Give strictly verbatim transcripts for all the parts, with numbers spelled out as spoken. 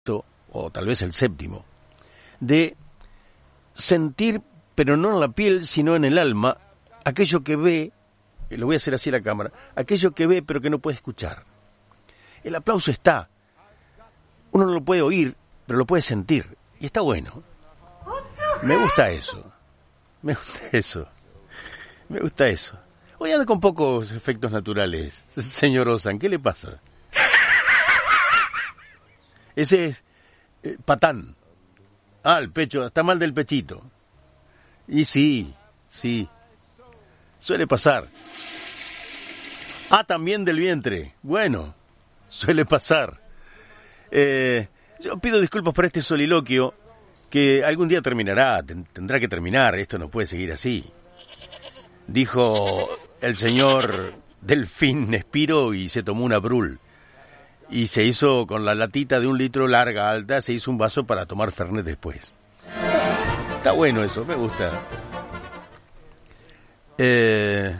o tal vez el séptimo, de sentir, pero no en la piel, sino en el alma, aquello que ve, lo voy a hacer así a la cámara, aquello que ve pero que no puede escuchar. El aplauso está, uno no lo puede oír, pero lo puede sentir, y está bueno. Me gusta eso, me gusta eso, me gusta eso. Hoy anda con pocos efectos naturales, señor Ozan, ¿qué le pasa? Ese es eh, patán. Ah, el pecho, está mal del pechito. Y sí, sí, suele pasar. Ah, también del vientre. Bueno, suele pasar. Eh, yo pido disculpas por este soliloquio, que algún día terminará, ten, tendrá que terminar, esto no puede seguir así. Dijo el señor Delfín Espiro y se tomó una Brul. Y se hizo con la latita de un litro larga, alta, se hizo un vaso para tomar Fernet después. Está bueno eso, me gusta. Eh,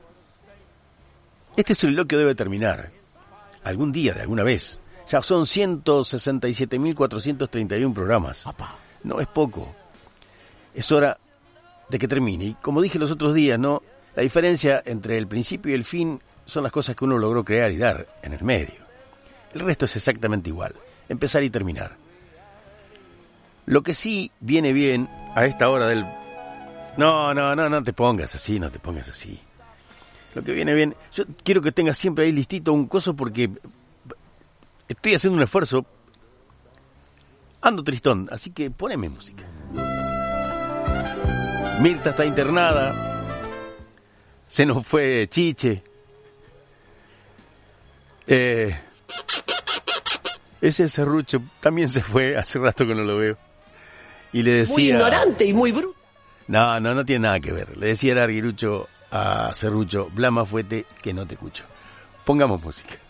este soliloquio debe terminar. Algún día, de alguna vez. Ya son ciento sesenta y siete mil cuatrocientos treinta y uno programas. No es poco. Es hora de que termine. Y como dije los otros días, ¿no? La diferencia entre el principio y el fin son las cosas que uno logró crear y dar en el medio. El resto es exactamente igual, empezar y terminar. Lo que sí viene bien a esta hora del... No, no, no, no te pongas así, no te pongas así. Lo que viene bien... Yo quiero que tengas siempre ahí listito un coso porque estoy haciendo un esfuerzo. Ando tristón, así que poneme música. Mirta está internada. Se nos fue Chiche. Eh... Ese serrucho también se fue, hace rato que no lo veo. Y le decía... Muy ignorante y muy bruto. No, no, no tiene nada que ver. Le decía el arguirucho a Serrucho, blama fuete que no te escucho. Pongamos música.